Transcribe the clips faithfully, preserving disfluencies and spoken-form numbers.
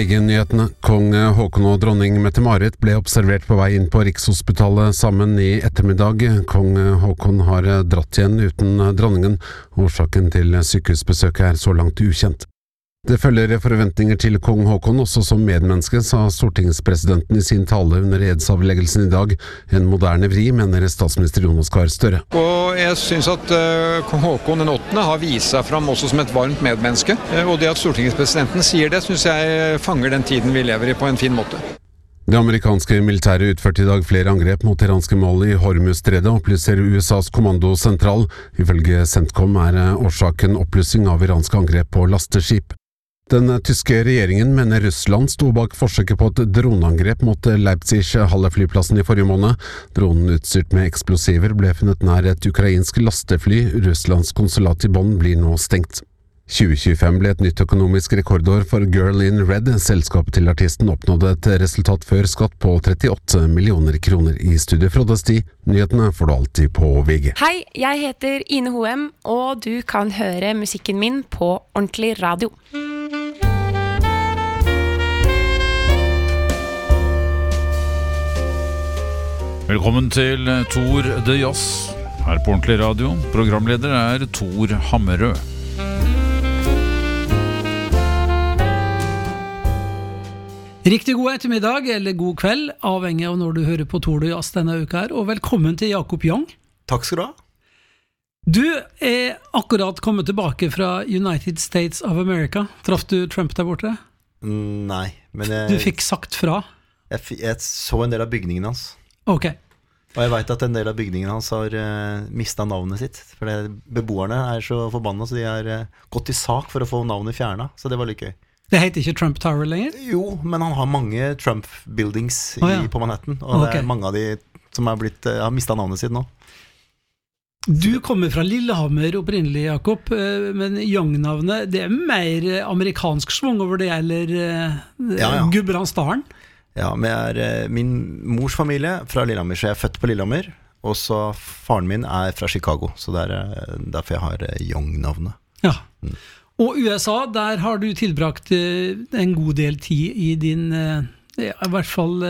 Nyhetene. Kong Håkon og dronning Mette-Marit ble observert på vei inn på Rikshospitalet sammen i ettermiddag. Kong Håkon har dratt igjen uten dronningen. Årsaken til sykehusbesøket er så langt ukjent. Det følger forventninger til kong Håkon også som medmenneske, sa stortingspresidenten i sin tale under edsavleggelsen i dag. En moderne vri, mener statsminister Jonas Gahr Støre. Og jeg synes at uh, kong Håkon den åttende har vist seg fram også som et varmt medmenneske. Uh, og det at stortingspresidenten sier det, synes jeg fanger den tiden vi lever i på en fin måte. Det amerikanske militæret utførte i dag flere angrep mot iranske mål i Hormuzstredet, opplyser U S A's kommandosentral. Ifølge CENTCOM er årsaken oppblussing av iranske angrep på lasteskip. Den tyske regjeringen mener Russland sto bak forsøket på et droneangrep mot Leipzig-Halle-flyplassen i forrige måned. Dronen utstyrt med eksplosiver ble funnet nær et ukrainsk lastefly. Russlands konsulat i Bonn blir nå stengt. tjue tjuefem ble et nytt økonomisk rekordår for Girl in Red. Selskapet til artisten oppnådde et resultat før skatt på trettiåtte millioner kroner. I studio Frode Sti. Nyhetene får du alltid på V G. Hei, jeg heter Ine Hoem, og du kan høre musikken min på Ordentlig Radio. Velkommen til Tor de Jazz, her på Ordentlig Radio. Programleder er Tor Hammerød. Riktig god ettermiddag, eller god kveld, avhengig av når du hører på Tor de Jazz denne uka her, og velkommen til Jakob Young. Takk skal du ha. Du er akkurat kommet tilbake fra United States of America. Traff du Trump der borte? Mm, nei, men jeg... Du fikk sagt fra? Jeg, f- jeg så en del av bygningen hans. Ok. Og jeg vet at en del av bygningen hans har uh, mistet navnet sitt. For det, beboerne er så forbannet, så de har uh, gått i sak for å få navnet fjernet. Så det var litt gøy. Det heter ikke Trump Tower lenger? Jo, men han har mange Trump-buildings i, oh, ja. på Manhattan. Og okay. det er mange av de som er blitt, uh, har mistet navnet sitt nå. Du kommer fra Lillehammer opprinnelig, Jakob, men Young-navnet, det er mer amerikansk svung over det, eller uh, ja, ja. Gudbrandsdalen? Ja, men jeg er min mors familie fra Lillehammer, så jeg er født på Lillehammer, og så faren min er fra Chicago, så det er derfor jeg har Young-navnet. Ja, mm. Og U S A, der har du tilbrakt en god del tid i din, ja, i hvert fall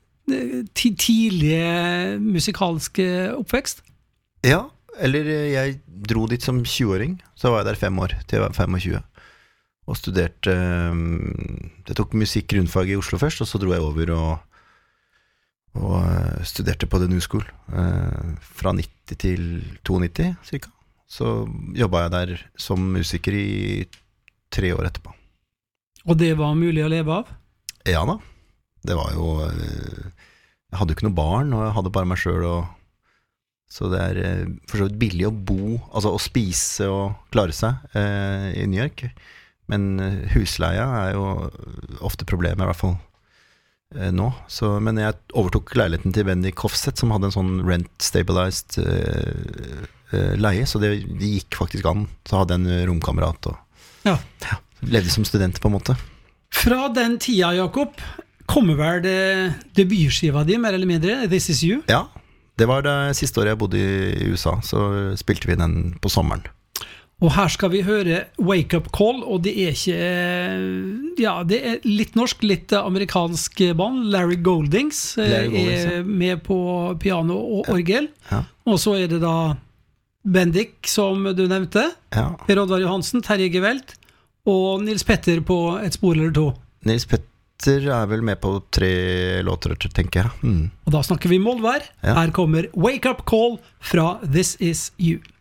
tidlige musikalske oppvekst? Ja, eller jeg dro dit som tjueåring, så var jeg der fem år, til jeg var femogtjue. Og studerte Jeg tok musikk grunnfag i Oslo først, og så dro jeg over og, og studerte på The New School fra nitti til nittito cirka. Så jobbet jeg der som musiker i tre år etterpå. Og det var mulig å leve av? Ja da. Det var jo Jeg hadde jo ikke noe barn, og jeg hadde bare meg selv, og så det er for så vidt billig å bo, altså å spise og klare seg eh, i New York. Men husleia er jo ofte problemet, i hvert fall eh, nå. Så, men jeg overtok leiligheten til Bendik Hofseth, som hadde en sånn rent-stabilized eh, eh, leie, så det, det gikk faktisk an. Så hadde jeg en romkamerat, og ja. Ja, levde som student på en måte. Fra den tida, Jakob, kommer vel det debutskiva di, mer eller mindre, This Is You? Ja, det var det siste året jeg bodde i U S A, så spilte vi den på sommeren. Og her skal vi høre Wake Up Call, og det er ikke, ja, det er litt norsk, litt amerikansk band. Larry Goldings Larry Goldings, er ja. Med på piano og orgel. Ja. Og så er det da Bendik, som du nevnte. Ja. Per Oddvar Johansen, Terje Gevelt, og Nils Petter på et spor eller to. Nils Petter er vel med på tre låter, tenker jeg. Mm. Og da snakker vi Molvær. Ja. Her kommer Wake Up Call fra This Is You.